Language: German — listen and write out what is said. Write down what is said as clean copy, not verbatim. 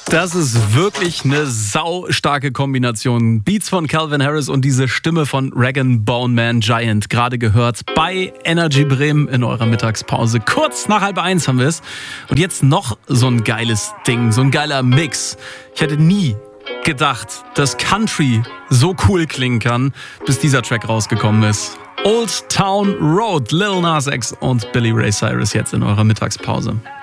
Das ist wirklich eine saustarke Kombination. Beats von Calvin Harris und diese Stimme von Rag & Bone Man Giant. Gerade gehört bei Energy Bremen in eurer Mittagspause. Kurz nach 12:30 haben wir es. Und jetzt noch so ein geiles Ding, so ein geiler Mix. Ich hätte nie gedacht, dass Country so cool klingen kann, bis dieser Track rausgekommen ist. Old Town Road, Lil Nas X und Billy Ray Cyrus jetzt in eurer Mittagspause.